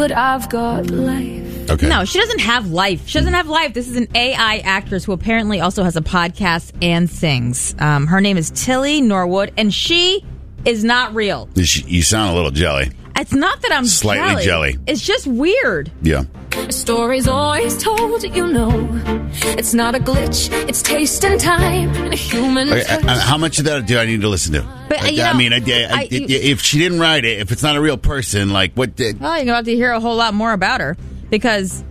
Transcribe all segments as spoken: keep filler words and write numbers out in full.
But I've got life. Okay. No, she doesn't have life. She doesn't have life. This is an A I actress who apparently also has a podcast and sings. Um, her name is Tilly Norwood, and she is not real. You sound a little jelly. It's not that I'm Slightly jelly. It's just weird. Yeah. The story's always told, you know. It's not a glitch, it's taste and time and a human Okay, touch. uh, how much of that do I need to listen to? But, uh, you I know, mean, I, I, I- you- if she didn't write it, if it's not a real person, like what did... Well, you're about to hear a whole lot more about her because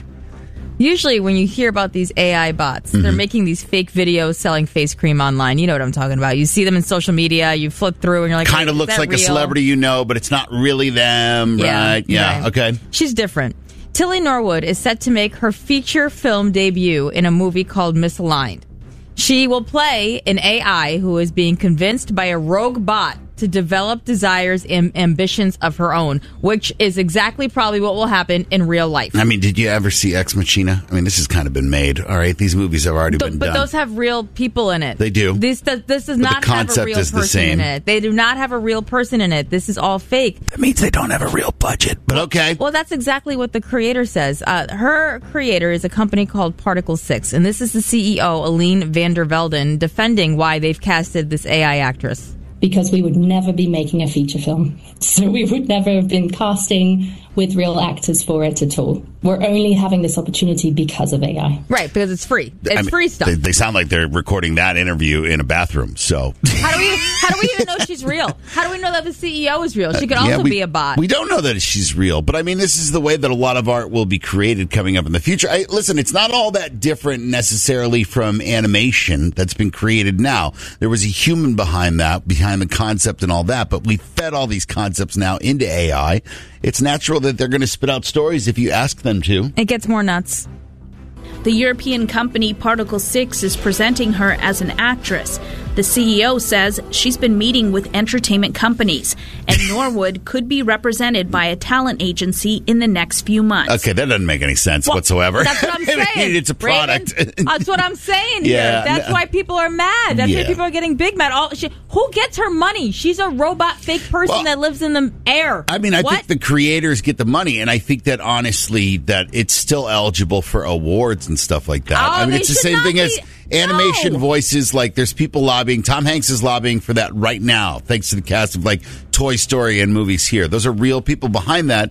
usually when you hear about these A I bots, Mm-hmm. they're making these fake videos selling face cream online. You know what I'm talking about. You see them in social media, you flip through and you're like, Kind of "Wait, is looks that like real?" a celebrity you know, but it's not really them, Yeah, right? Yeah, right. okay. She's different. Tilly Norwood is set to make her feature film debut in a movie called Misaligned. She will play an A I who is being convinced by a rogue bot to develop desires and ambitions of her own, which is exactly probably what will happen in real life. I mean, did you ever see Ex Machina? I mean, this has kind of been made, all right? These movies have already Th- been but done. those have real people in it. They do. This does, this does But not the have a concept real is the person same. in it. They do not have a real person in it. This is all fake. That means they don't have a real budget, but okay. Well, that's exactly what the creator says. Uh, her creator is a company called Particle Six, and this is the C E O, Aline van der Velden, defending why they've casted this A I actress. Because we would never be making a feature film. So we would never have been casting with real actors for it at all. We're only having this opportunity because of A I. Right, because it's free. It's I mean, free stuff. They, they sound like they're recording that interview in a bathroom, so... How do we how do we even know she's real? How do we know that the C E O is real? She could also Yeah, we, be a bot. We don't know that she's real, but I mean, this is the way that a lot of art will be created coming up in the future. I, listen, it's not all that different necessarily from animation that's been created now. There was a human behind that, behind the concept and all that, but we fed all these concepts now into A I. It's natural that they're going to spit out stories if you ask them to. It gets more nuts. The European company Particle Six is presenting her as an actress. The C E O says she's been meeting with entertainment companies, and Norwood could be represented by a talent agency in the next few months. Okay, that doesn't make any sense Well, whatsoever. That's what I'm saying. I mean, it's a product. Raven, that's what I'm saying Yeah, here. That's no. why people are mad. That's Yeah. why people are getting big mad. All, she, who gets her money? She's a robot fake person Well, that lives in the air. I mean, I what? think the creators get the money, and I think that honestly that it's still eligible for awards and stuff like that. Oh, I mean, they it's the should same not thing be- as animation No. voices. Like, there's people lobbying. Tom Hanks is lobbying for that right now, thanks to the cast of like Toy Story and movies here. Those are real people behind that.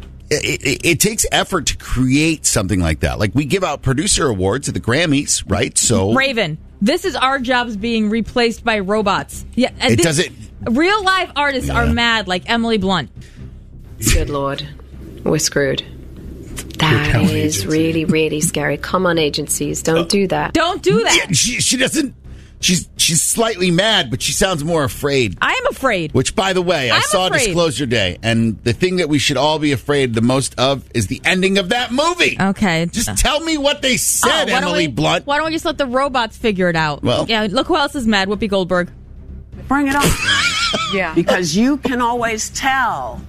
It, it, it takes effort to create something like that. Like, we give out producer awards at the Grammys, right? So Raven, this is our jobs being replaced by robots. Yeah, it this- doesn't. Real live artists are Yeah. mad, like Emily Blunt. Good Lord. We're screwed. That talent is agency. really, really scary. Come on, agencies. Don't do that. Don't do that. Yeah, she, she doesn't. She's she's slightly mad, but she sounds more afraid. I am afraid. Which, by the way, I I'm saw afraid. Disclosure Day, and the thing that we should all be afraid the most of is the ending of that movie. Okay. Just tell me what they Oh, said, why don't Emily we- Blunt. Why don't we just let the robots figure it out? Well- yeah, look who else is mad. Whoopi Goldberg. Bring it on. Yeah. Because you can always tell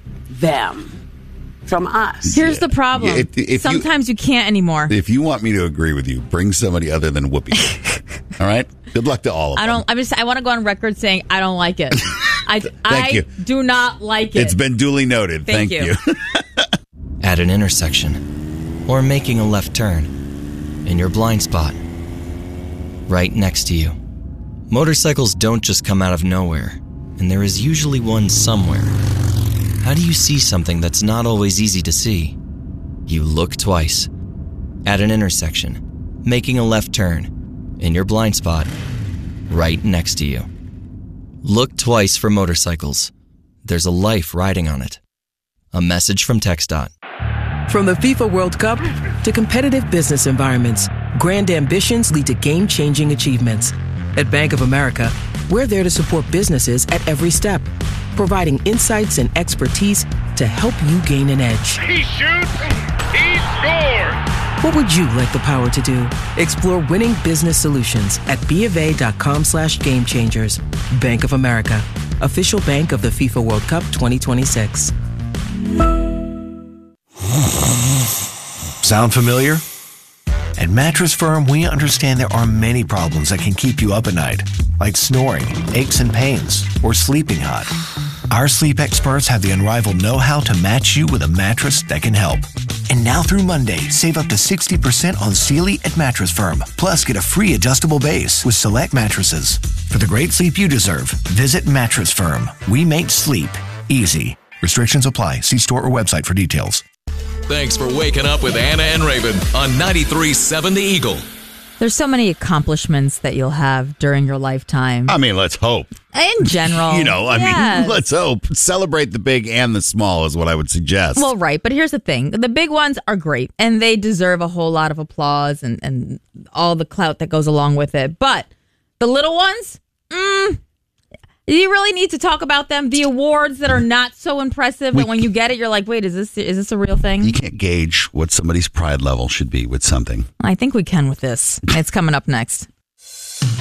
them from us. Here's the problem. Yeah, if- if you- Sometimes you, can't anymore. If you want me to agree with you, bring somebody other than Whoopi. All right? Good luck to all of I them. don't. I'm just. I want to go on record saying I don't like it. I. I you. do not like it. It's been duly noted. Thank Thank, you. you. At an intersection, or making a left turn, in your blind spot, right next to you. Motorcycles don't just come out of nowhere, and there is usually one somewhere. How do you see something that's not always easy to see? You look twice. At an intersection, making a left turn, in your blind spot, right next to you. Look twice for motorcycles. There's a life riding on it. A message from TxDOT. From the FIFA World Cup to competitive business environments, grand ambitions lead to game-changing achievements. At Bank of America, we're there to support businesses at every step, providing insights and expertise to help you gain an edge. He shoots, he scores! What would you like the power to do? Explore winning business solutions at BofA.com slash game changers. Bank of America, official bank of the FIFA World Cup twenty twenty-six. Sound familiar? At Mattress Firm, we understand there are many problems that can keep you up at night, like snoring, aches and pains, or sleeping hot. Our sleep experts have the unrivaled know-how to match you with a mattress that can help. And now through Monday, save up to sixty percent on Sealy at Mattress Firm. Plus, get a free adjustable base with select mattresses. For the great sleep you deserve, visit Mattress Firm. We make sleep easy. Restrictions apply. See store or website for details. Thanks for waking up with Anna and Raven on ninety-three point seven The Eagle. There's so many accomplishments that you'll have during your lifetime. I mean, let's hope. In general. You know, I yes. mean, let's hope. Celebrate the big and the small is what I would suggest. Well, right. But here's the thing. The big ones are great, and they deserve a whole lot of applause and, and all the clout that goes along with it. But the little ones, mm, you really need to talk about them. The awards that are not so impressive, we, and when you get it, you're like, wait, is this is this a real thing? You can't gauge what somebody's pride level should be with something. I think we can with this. It's coming up next.